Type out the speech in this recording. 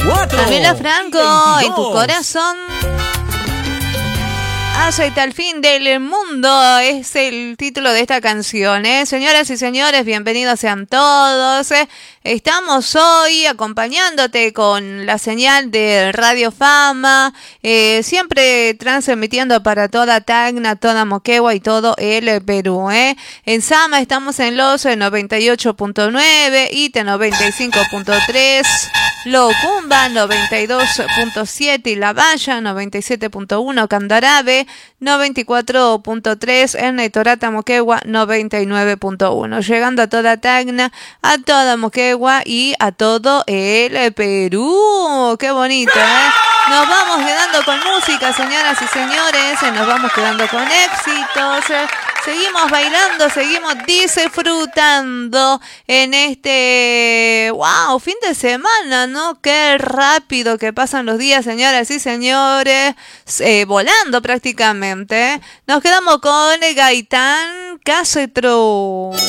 Pamela Franco, en tu corazón. Hasta el fin del mundo es el título de esta canción, ¿eh? Señoras y señores, bienvenidos sean todos. Estamos hoy acompañándote con la señal de Radio Fama, siempre transmitiendo para toda Tacna, toda Moquegua y todo el Perú, ¿eh? En Sama estamos en los 98.9, Ite 95.3, Locumba 92.7 y La Valla 97.1, Candarabe 94.3, en Torata Moquegua 99.1, llegando a toda Tacna, a toda Moquegua y a todo el Perú. ¡Qué bonito!, ¿eh? Nos vamos quedando con música, señoras y señores, nos vamos quedando con éxitos, seguimos bailando, seguimos disfrutando en este, wow, fin de semana, ¿no? Qué rápido que pasan los días, señoras y señores, volando prácticamente. Nos quedamos con Gaitán Castro.